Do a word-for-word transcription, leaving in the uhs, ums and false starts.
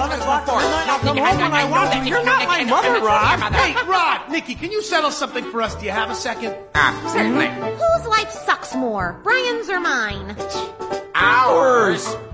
eleven o'clock at night. I'll come home when I want to. You're not my mother, Rod. Hey, Rod, Nikki, can you settle something for us? Do you have a second? Ah, certainly. Whose life sucks more, Brian's or mine? Ours.